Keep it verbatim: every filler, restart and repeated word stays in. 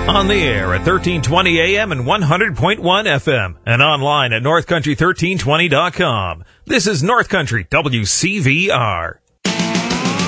On the air at thirteen twenty A M and one hundred point one F M and online at north country thirteen twenty dot com. This is North Country W C V R.